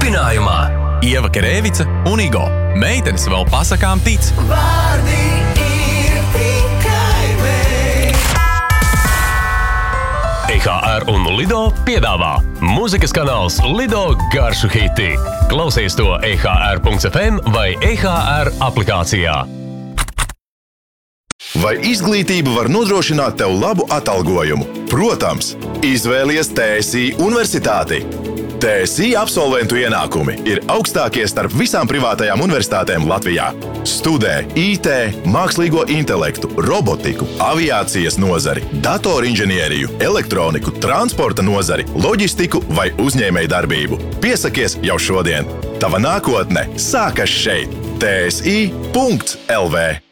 Turpinājumā Ieva Kerēvica un Igo. Meitenes vēl pasakām tic. Vārdi ir tikai vēji. EHR un Lido piedāvā mūzikas kanāls Lido garšu hiti. Klausies to EHR.FM vai EHR aplikācijā. Vai izglītība var nodrošināt tev labu atalgojumu? Protams, izvēlies TSI universitāti. TSI absolventu ienākumi ir augstākie starp visām privātajām universitātēm Latvijā. Studē IT, mākslīgo intelektu, robotiku, aviācijas nozari, datorinženieriju, elektroniku, transporta nozari, loģistiku vai uzņēmējdarbību. Piesakies jau šodien. Tava nākotne sākas šeit. TSI.LV